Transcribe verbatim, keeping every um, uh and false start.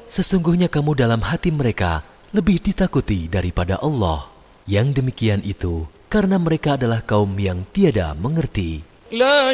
Sesungguhnya kamu dalam hati mereka lebih ditakuti daripada Allah. Yang demikian itu karena mereka adalah kaum yang tiada mengerti.